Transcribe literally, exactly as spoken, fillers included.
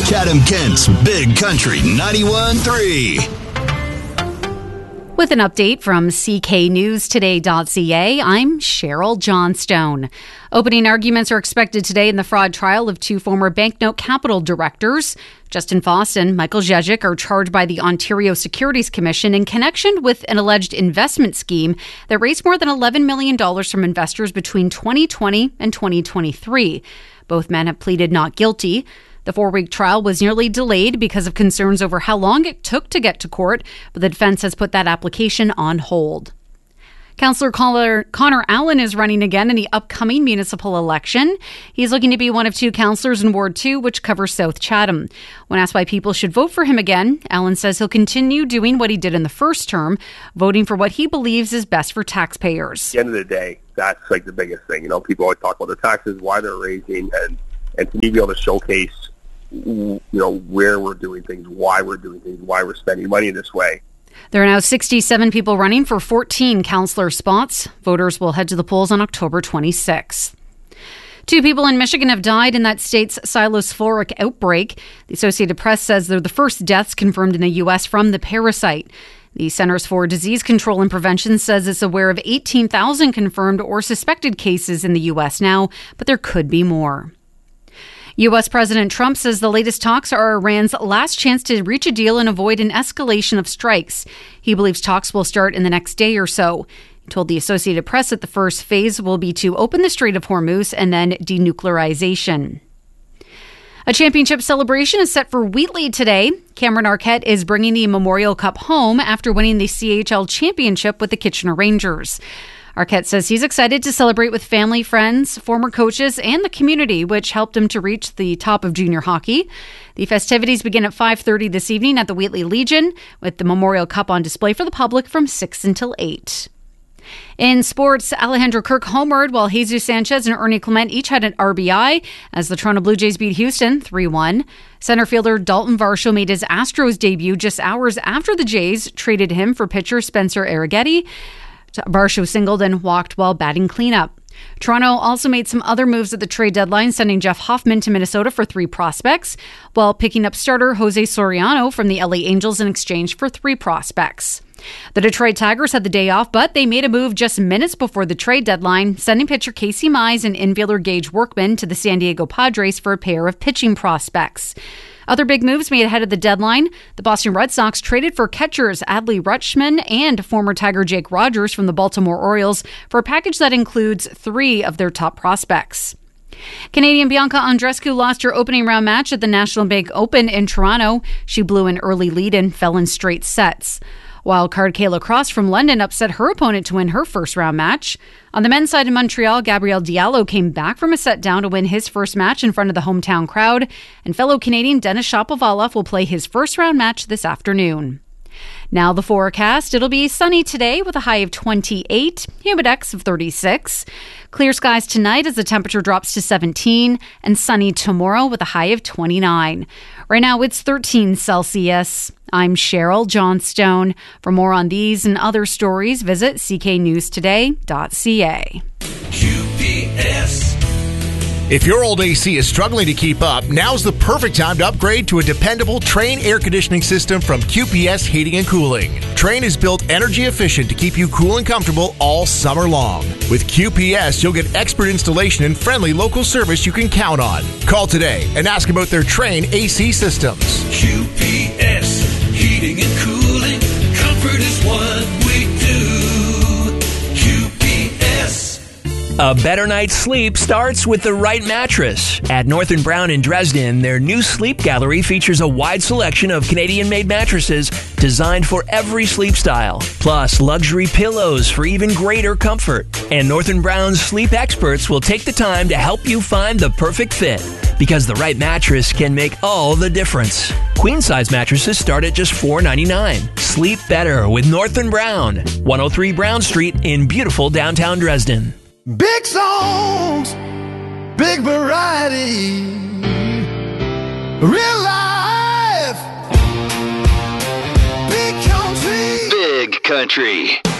Chatham-Kent's Big Country ninety-one point three. With an update from C K News Today dot C A, I'm Cheryl Johnstone. Opening arguments are expected today in the fraud trial of two former Banknote Capital directors. Justin Foss and Michael Jezik are charged by the Ontario Securities Commission in connection with an alleged investment scheme that raised more than eleven million dollars from investors between twenty twenty and twenty twenty-three. Both men have pleaded not guilty. The four-week trial was nearly delayed because of concerns over how long it took to get to court, but the defense has put that application on hold. Councillor Connor Allen is running again in the upcoming municipal election. He's looking to be one of two councillors in Ward two, which covers South Chatham. When asked why people should vote for him again, Allen says he'll continue doing what he did in the first term, voting for what he believes is best for taxpayers. At the end of the day, that's like the biggest thing. You know, people always talk about the taxes, why they're raising, and, and to be able to showcase, you know, where we're doing things, why we're doing things, why we're spending money this way. There are now sixty-seven people running for fourteen councillor spots. Voters will head to the polls on October twenty-sixth. Two people in Michigan have died in that state's Cyclosporic outbreak. The Associated Press says they're the first deaths confirmed in the U S from the parasite. The Centers for Disease Control and Prevention says it's aware of eighteen thousand confirmed or suspected cases in the U S now, but there could be more. U S President Trump says the latest talks are Iran's last chance to reach a deal and avoid an escalation of strikes. He believes talks will start in the next day or so. He told the Associated Press that the first phase will be to open the Strait of Hormuz and then denuclearization. A championship celebration is set for Wheatley today. Cameron Arquette is bringing the Memorial Cup home after winning the C H L championship with the Kitchener Rangers. Arquette says he's excited to celebrate with family, friends, former coaches, and the community, which helped him to reach the top of junior hockey. The festivities begin at five thirty this evening at the Wheatley Legion, with the Memorial Cup on display for the public from six until eight. In sports, Alejandro Kirk homered while Jesus Sanchez and Ernie Clement each had an R B I as the Toronto Blue Jays beat Houston three one. Center fielder Dalton Varsho made his Astros debut just hours after the Jays traded him for pitcher Spencer Arrighetti. Varsho singled and walked while batting cleanup. Toronto also made some other moves at the trade deadline, sending Jeff Hoffman to Minnesota for three prospects, while picking up starter Jose Soriano from the L A Angels in exchange for three prospects. The Detroit Tigers had the day off, but they made a move just minutes before the trade deadline, sending pitcher Casey Mize and infielder Gage Workman to the San Diego Padres for a pair of pitching prospects. Other big moves made ahead of the deadline. The Boston Red Sox traded for catchers Adley Rutschman and former Tiger Jake Rogers from the Baltimore Orioles for a package that includes three of their top prospects. Canadian Bianca Andreescu lost her opening round match at the National Bank Open in Toronto. She blew an early lead and fell in straight sets. Wildcard Kayla Cross from London upset her opponent to win her first round match. On the men's side in Montreal, Gabriel Diallo came back from a set down to win his first match in front of the hometown crowd. And fellow Canadian Denis Shapovalov will play his first round match this afternoon. Now the forecast. It'll be sunny today with a high of twenty-eight, humidex of thirty-six. Clear skies tonight as the temperature drops to seventeen, and sunny tomorrow with a high of twenty-nine. Right now it's thirteen Celsius. I'm Cheryl Johnstone. For more on these and other stories, visit c k news today dot c a. Q P S. If your old A C is struggling to keep up, now's the perfect time to upgrade to a dependable Trane air conditioning system from Q P S Heating and Cooling. Trane is built energy efficient to keep you cool and comfortable all summer long. With Q P S, you'll get expert installation and friendly local service you can count on. Call today and ask about their Trane A C systems. Q P S Heating and Cooling. Comfort is what we do. Q P S. A better night's sleep starts with the right mattress. At North and Brown in Dresden, their new sleep gallery features a wide selection of Canadian-made mattresses designed for every sleep style, plus luxury pillows for even greater comfort. And North and Brown's sleep experts will take the time to help you find the perfect fit, because the right mattress can make all the difference. Queen-size mattresses start at just four dollars and ninety-nine cents. Sleep better with North and Brown, one oh three Brown Street in beautiful downtown Dresden. Big songs, big variety, real life, big country. Big country.